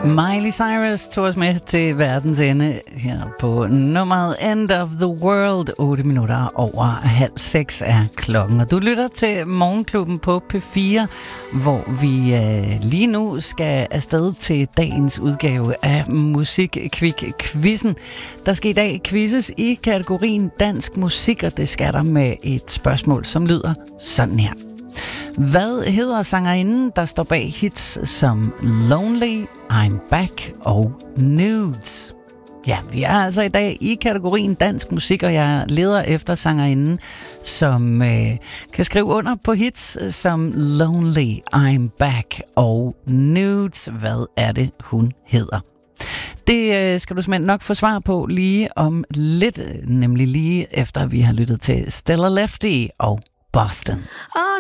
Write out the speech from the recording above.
Miley Cyrus tog os med til verdens ende her på nummeret End of the World. 8 minutter over 5:30 er klokken, og du lytter til Morgenklubben på P4, hvor vi lige nu skal afsted til dagens udgave af Musikkvik-quizzen. Der skal i dag quizzes i kategorien dansk musik, og det skal der med et spørgsmål, som lyder sådan her. Hvad hedder sangerinden, der står bag hits som Lonely, I'm Back og Nudes? Ja, vi er altså i dag i kategorien dansk musik, og jeg leder efter sangerinden, som kan skrive under på hits som Lonely, I'm Back og Nudes. Hvad er det, hun hedder? Det skal du simpelthen nok få svar på lige om lidt, nemlig lige efter vi har lyttet til Stella Lefty og Boston.